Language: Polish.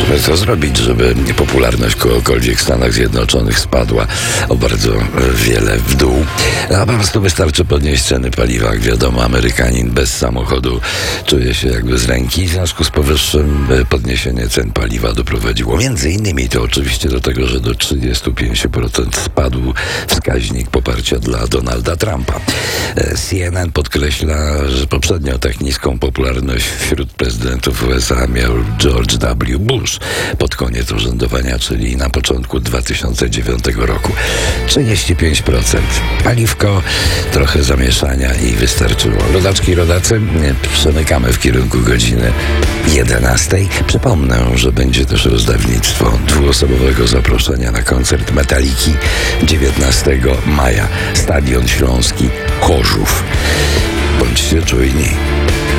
możemy to zrobić, żeby popularność kogokolwiek w Stanach Zjednoczonych spadła o bardzo wiele w dół. A po prostu wystarczy podnieść ceny paliwa. Jak wiadomo, Amerykanin bez samochodu czuje się jakby z ręki. W związku z powyższym podniesienie cen paliwa doprowadziło między innymi to oczywiście do tego, że do 35% spadł wskaźnik poparcia dla Donalda Trumpa. CNN podkreśla, że poprzednio tak niską popularność wśród prezydentów USA miał George W. Bush pod koniec urzędowania, czyli na początku 2009 roku. 35%. Paliwko, trochę zamieszania i wystarczyło. Rodaczki i rodacy, przemykamy w kierunku godziny 11. Przypomnę, że będzie też rozdawnictwo dwuosobowego zaproszenia na koncert Metaliki 19 maja. Stadion Śląski Chorzów. Bądźcie czujni.